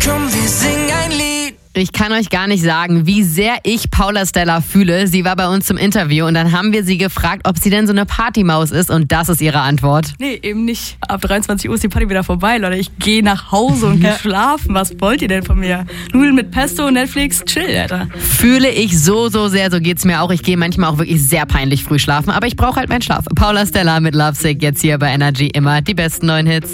Komm, wir singen ein Lied. Ich kann euch gar nicht sagen, wie sehr ich Paula Stella fühle. Sie war bei uns zum Interview und dann haben wir sie gefragt, ob sie denn so eine Partymaus ist und das ist ihre Antwort. Nee, eben nicht. Ab 23 Uhr ist die Party wieder vorbei, Leute. Ich gehe nach Hause und gehe schlafen. Was wollt ihr denn von mir? Nudeln mit Pesto, Netflix, chill, Alter. Fühle ich so sehr, so geht's mir auch. Ich gehe manchmal auch wirklich sehr peinlich früh schlafen, aber ich brauche halt meinen Schlaf. Paula Stella mit Lovesick jetzt hier bei Energy, immer die besten neuen Hits.